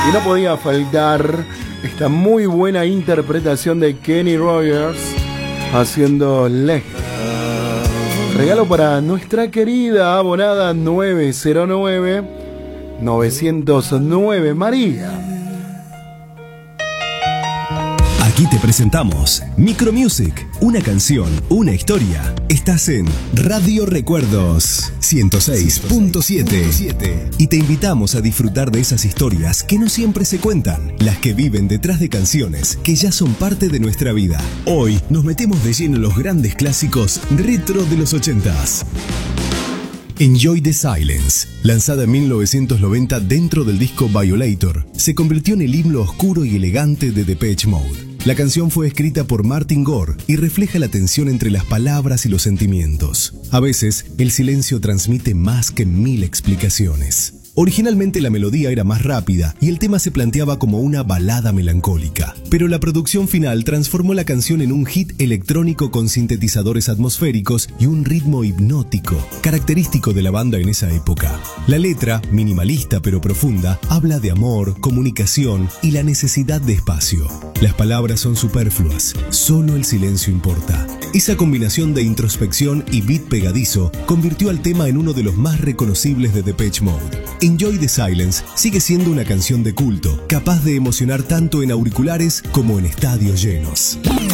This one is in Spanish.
Y no podía faltar esta muy buena interpretación de Kenny Rogers haciendo Leg. Regalo para nuestra querida abonada 909 María. Aquí te presentamos Micromusic, una canción, una historia. Estás en Radio Recuerdos 106.7 y te invitamos a disfrutar de esas historias que no siempre se cuentan, las que viven detrás de canciones que ya son parte de nuestra vida. Hoy nos metemos de lleno en los grandes clásicos retro de los 80s. Enjoy the Silence, lanzada en 1990 dentro del disco Violator, se convirtió en el himno oscuro y elegante de Depeche Mode. La canción fue escrita por Martin Gore y refleja la tensión entre las palabras y los sentimientos. A veces, el silencio transmite más que 1000 explicaciones. Originalmente la melodía era más rápida y el tema se planteaba como una balada melancólica, pero la producción final transformó la canción en un hit electrónico con sintetizadores atmosféricos y un ritmo hipnótico, característico de la banda en esa época. La letra, minimalista pero profunda, habla de amor, comunicación y la necesidad de espacio. Las palabras son superfluas, solo el silencio importa. Esa combinación de introspección y beat pegadizo convirtió al tema en uno de los más reconocibles de Depeche Mode. Enjoy the Silence sigue siendo una canción de culto, capaz de emocionar tanto en auriculares como en estadios llenos.